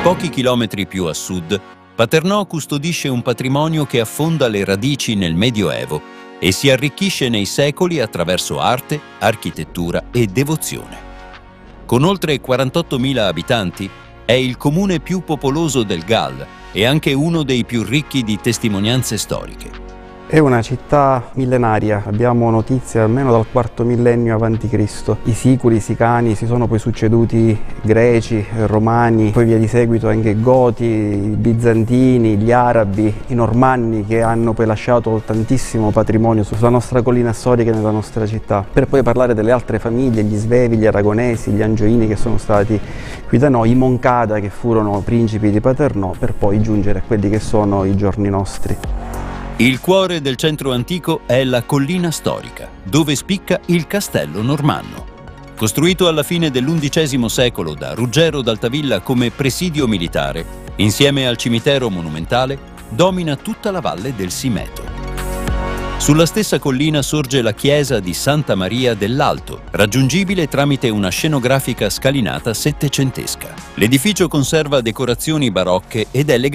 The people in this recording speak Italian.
Pochi chilometri più a sud, Paternò custodisce un patrimonio che affonda le radici nel Medioevo e si arricchisce nei secoli attraverso arte, architettura e devozione. Con oltre 48.000 abitanti, è il comune più popoloso del Galles e anche uno dei più ricchi di testimonianze storiche. È una città millenaria, abbiamo notizie almeno dal IV millennio a.C. I Siculi, i Sicani si sono poi succeduti greci, romani, poi via di seguito anche goti, i bizantini, gli arabi, i normanni che hanno poi lasciato tantissimo patrimonio sulla nostra collina storica e nella nostra città. Per poi parlare delle altre famiglie, gli Svevi, gli Aragonesi, gli Angioini che sono stati qui da noi, i Moncada che furono principi di Paternò, per poi giungere a quelli che sono i giorni nostri. Il cuore del centro antico è la collina storica, dove spicca il castello normanno. Costruito alla fine dell'XI secolo da Ruggero d'Altavilla come presidio militare, insieme al cimitero monumentale, domina tutta la valle del Simeto. Sulla stessa collina sorge la chiesa di Santa Maria dell'Alto, raggiungibile tramite una scenografica scalinata settecentesca. L'edificio conserva decorazioni barocche ed è legato